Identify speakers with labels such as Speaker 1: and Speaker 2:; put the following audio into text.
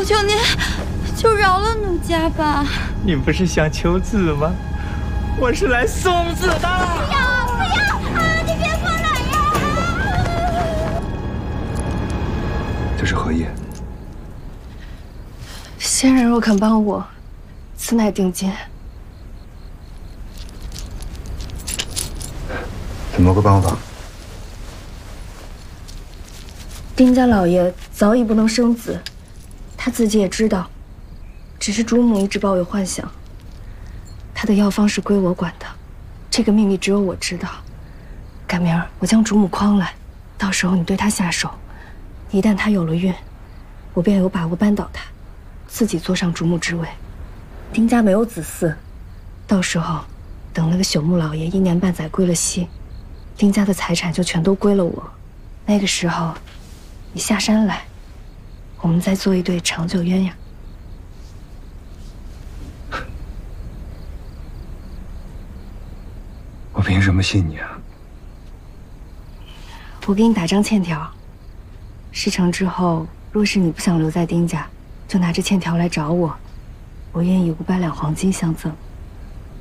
Speaker 1: 求您，就饶了奴家吧。
Speaker 2: 你不是想求子吗？我是来送子的。不
Speaker 1: 要不要啊！你别过来呀！
Speaker 3: 这是荷叶。
Speaker 4: 仙人若肯帮我，此乃定金。
Speaker 3: 怎么个帮法？
Speaker 4: 丁家老爷早已不能生子，他自己也知道，只是主母一直抱有幻想。他的药方是归我管的，这个秘密只有我知道。赶明儿我将主母诓来，到时候你对他下手，一旦他有了孕，我便有把握扳倒他，自己坐上主母之位。丁家没有子嗣，到时候等那个朽木老爷1年半载归了西，丁家的财产就全都归了我。那个时候，你下山来，我们再做一对长久鸳鸯。
Speaker 3: 我凭什么信你啊？
Speaker 4: 我给你打张欠条，事成之后，若是你不想留在丁家，就拿着欠条来找我，我愿意500两黄金相赠。